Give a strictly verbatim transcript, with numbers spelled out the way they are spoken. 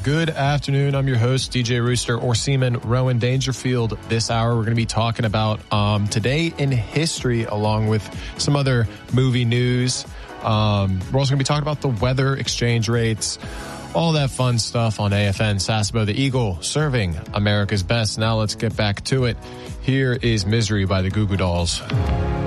Good afternoon. I'm your host, D J Rooster, or Seaman Rowan Dangerfield. This hour, we're going to be talking about um, today in history, along with some other movie news. Um, we're also going to be talking about the weather, exchange rates, all that fun stuff on A F N Sasebo, the Eagle, serving America's best. Now let's get back to it. Here is Misery by the Goo Goo Dolls.